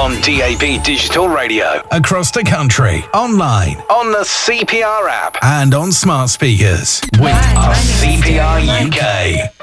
On DAB Digital Radio. Across the country. Online. On the CPR app. And on smart speakers. With us, CPR UK.